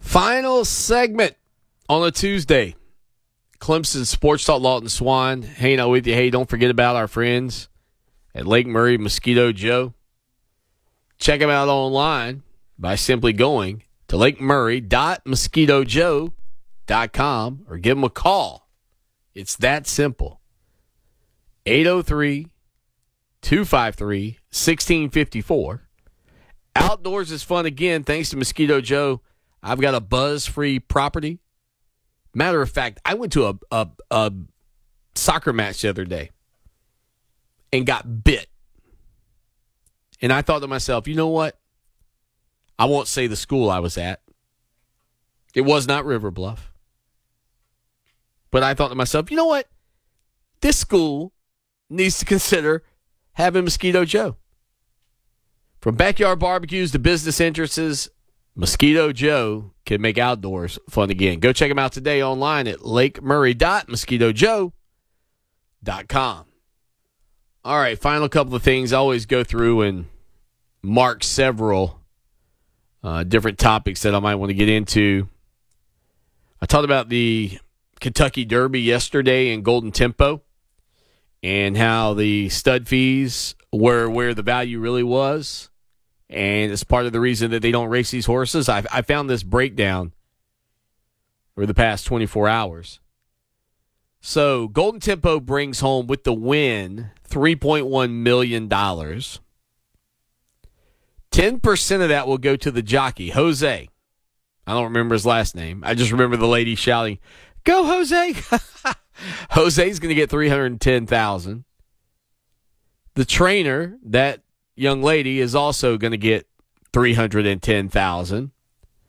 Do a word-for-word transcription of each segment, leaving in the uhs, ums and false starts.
Final segment on a Tuesday. Clemson Sports Talk, Lawton Swan hanging out with you. Hey, don't forget about our friends at Lake Murray Mosquito Joe. Check them out online by simply going to lake murray dot mosquito joe dot com or give them a call. It's that simple. eight oh three, two five three, one six five four. Outdoors is fun again thanks to Mosquito Joe. I've got a buzz-free property. Matter of fact, I went to a, a, a soccer match the other day and got bit. And I thought to myself, you know what? I won't say the school I was at. It was not River Bluff. But I thought to myself, you know what? This school needs to consider having Mosquito Joe. From backyard barbecues to business entrances, Mosquito Joe can make outdoors fun again. Go check them out today online at lake murray dot mosquito joe dot com. All right, final couple of things. I always go through and mark several uh, different topics that I might want to get into. I talked about the Kentucky Derby yesterday in Golden Tempo and how the stud fees were where the value really was. And it's part of the reason that they don't race these horses. I, I found this breakdown over the past twenty-four hours. So Golden Tempo brings home with the win three point one million dollars. ten percent of that will go to the jockey, Jose. I don't remember his last name. I just remember the lady shouting, "Go, Jose!" Jose's going to get three hundred ten thousand dollars. The trainer, that young lady, is also going to get three hundred ten thousand dollars.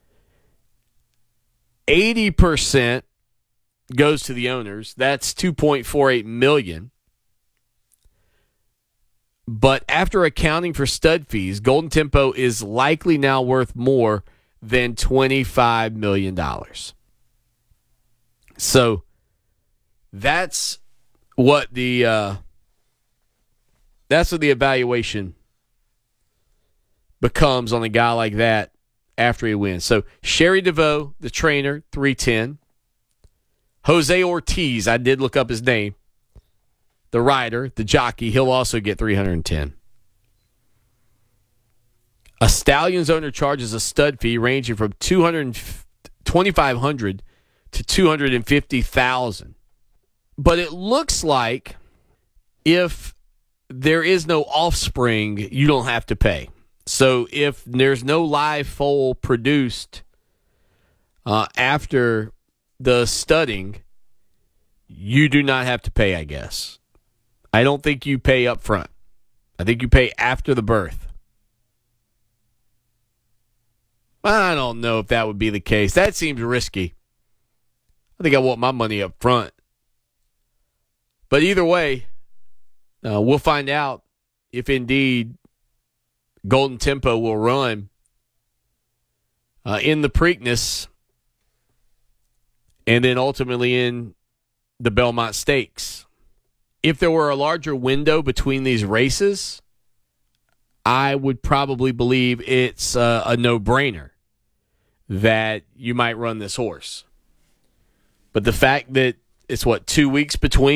eighty percent goes to the owners. That's two point four eight million dollars. But after accounting for stud fees, Golden Tempo is likely now worth more than twenty-five million dollars. So that's what the uh, that's what the evaluation becomes on a guy like that after he wins. So Sherry DeVoe, the trainer, three ten. Jose Ortiz, I did look up his name. The rider, the jockey, he'll also get three hundred ten. A stallion's owner charges a stud fee ranging from two hundred twenty-five hundred dollars to two hundred fifty thousand dollars. But it looks like if there is no offspring, you don't have to pay. So if there's no live foal produced uh, after the studding, you do not have to pay, I guess. I don't think you pay up front. I think you pay after the birth. I don't know if that would be the case. That seems risky. I think I want my money up front. But either way, uh, we'll find out if indeed Golden Tempo will run uh, in the Preakness and then ultimately in the Belmont Stakes. If there were a larger window between these races, I would probably believe it's uh, a no-brainer that you might run this horse. But the fact that it's, what, two weeks between